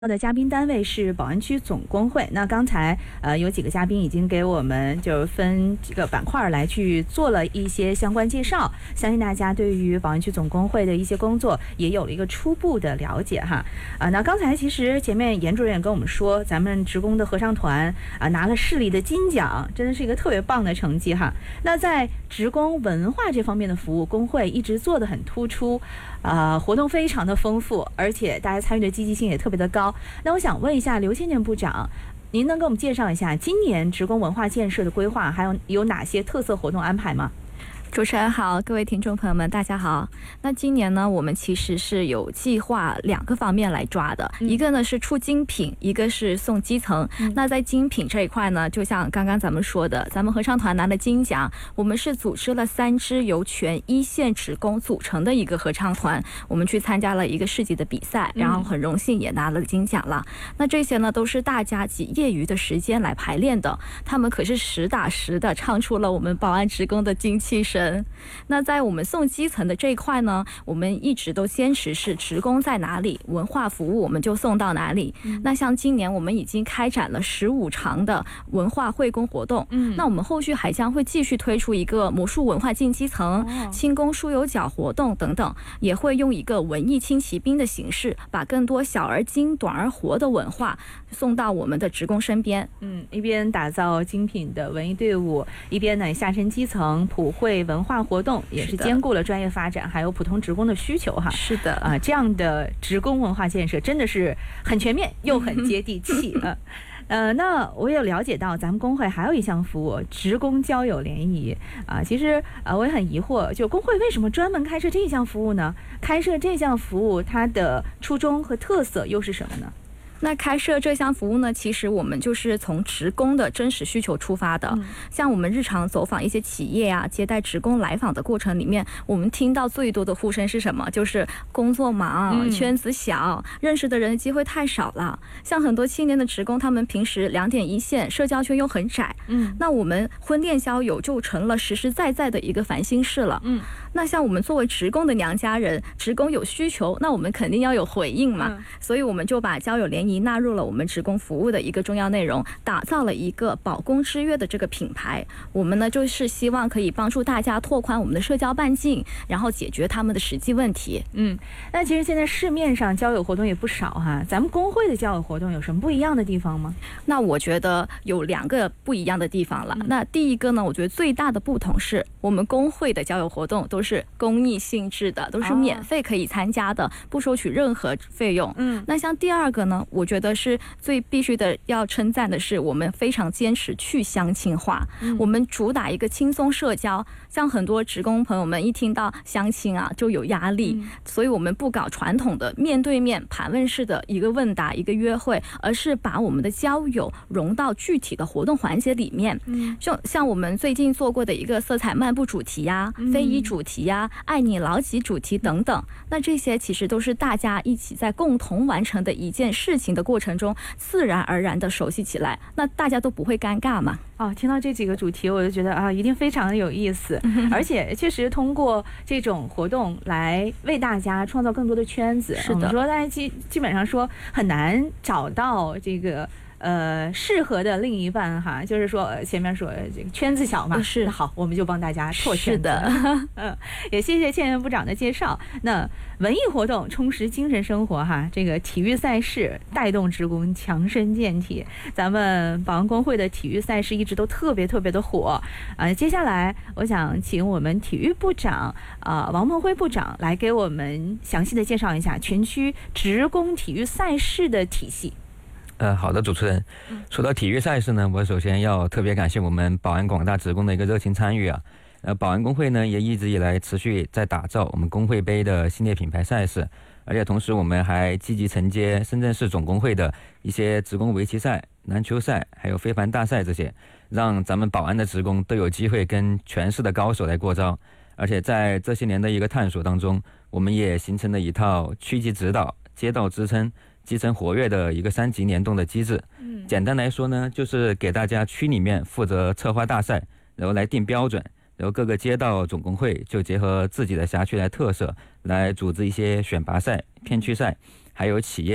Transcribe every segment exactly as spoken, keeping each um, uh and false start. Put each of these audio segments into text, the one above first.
的嘉宾单位是宝安区总工会。那刚才呃有几个嘉宾已经给我们就分几个板块来去做了一些相关介绍，相信大家对于宝安区总工会的一些工作也有了一个初步的了解哈。啊，那刚才其实前面严主任也跟我们说，咱们职工的合唱团啊拿了市里的金奖，真的是一个特别棒的成绩哈。那在职工文化这方面的服务，工会一直做得很突出，啊、呃，活动非常的丰富，而且大家参与的积极性也特别的高。那我想问一下刘倩倩部长，您能给我们介绍一下今年职工文化建设的规划，还有有哪些特色活动安排吗？ 主持人好，各位听众朋友们大家好。那今年呢，我们其实是有计划两个方面来抓的、嗯、一个呢是出精品，一个是送基层、嗯、那在精品这一块呢，就像刚刚咱们说的，咱们合唱团拿了金奖，我们是组织了三支由全一线职工组成的一个合唱团，我们去参加了一个市级的比赛，然后很荣幸也拿了金奖了、嗯、那这些呢都是大家挤业余的时间来排练的，他们可是实打实的唱出了我们宝安职工的精气神。那在我们送基层的这一块呢，我们一直都坚持是职工在哪里，文化服务我们就送到哪里、嗯、那像今年我们已经开展了十五场的文化会工活动、嗯、那我们后续还将会继续推出一个魔术文化进基层、哦、轻功书有脚活动等等，也会用一个文艺轻骑兵的形式，把更多小而精短而活的文化送到我们的职工身边。 嗯，一边打造精品的文艺队伍，一边呢下沉基层普惠文化活动，也是兼顾了专业发展还有普通职工的需求哈。 是的啊，这样的职工文化建设真的是很全面又很接地气啊。呃，那我也了解到咱们工会还有一项服务，职工交友联谊啊。其实呃我也很疑惑，就工会为什么专门开设这项服务呢？开设这项服务它的初衷和特色又是什么呢？ 那开设这项服务呢，其实我们就是从职工的真实需求出发的、嗯、像我们日常走访一些企业啊，接待职工来访的过程里面，我们听到最多的呼声是什么？就是工作忙、嗯、圈子小，认识的人的机会太少了。像很多青年的职工，他们平时两点一线，社交圈又很窄，嗯，那我们婚恋交友就成了实实在在的一个烦心事了。嗯，那像我们作为职工的娘家人，职工有需求，那我们肯定要有回应嘛、嗯、所以我们就把交友联谊纳入了我们职工服务的一个重要内容，打造了一个保工之约的这个品牌。我们呢就是希望可以帮助大家拓宽我们的社交半径，然后解决他们的实际问题。 嗯，那其实现在市面上交友活动也不少哈，咱们工会的交友活动有什么不一样的地方吗？ 那我觉得有两个不一样的地方了、嗯、那第一个呢，我觉得最大的不同是我们工会的交友活动都是公益性质的，都是免费可以参加的、哦、不收取任何费用。嗯，那像第二个呢，我觉得是最必须的要称赞的是，我们非常坚持去乡亲化、嗯、我们主打一个轻松社交，像很多职工朋友们一听到相亲啊就有压力、嗯、所以我们不搞传统的面对面盘问式的一个问答一个约会，而是把我们的交友融到具体的活动环节里面。嗯，就像我们最近做过的一个色彩漫步主题呀、嗯、非遗主题呀、爱你老几主题等等，那这些其实都是大家一起在共同完成的一件事情的过程中自然而然的熟悉起来，那大家都不会尴尬嘛。 哦，听到这几个主题我就觉得啊，一定非常的有意思、嗯、而且确实通过这种活动来为大家创造更多的圈子。 是的，我们说大家基基本上说很难找到这个呃，适合的另一半哈，就是说前面说这个圈子小嘛， 是那好，我们就帮大家拓圈子。 是的， 嗯，也谢谢倩倩部长的介绍。那文艺活动充实精神生活哈，这个体育赛事带动职工强身健体，咱们宝安工会的体育赛事一直都特别特别的火啊、呃。接下来我想请我们体育部长啊、呃、王梦辉部长来给我们详细的介绍一下全区职工体育赛事的体系。 呃，好的，主持人。说到体育赛事呢，我首先要特别感谢我们宝安广大职工的一个热情参与啊。呃，宝安工会呢也一直以来持续在打造我们工会杯的系列品牌赛事，而且同时我们还积极承接深圳市总工会的一些职工围棋赛、篮球赛，还有飞盘大赛这些，让咱们宝安的职工都有机会跟全市的高手来过招。而且在这些年的一个探索当中，我们也形成了一套区级指导、街道支撑、基层活跃的一个三级联动的机制。嗯，简单来说呢，就是给大家区里面负责策划大赛，然后来定标准，然后各个街道总工会就结合自己的辖区来特色，来组织一些选拔赛、片区赛，还有企业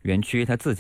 园区它自己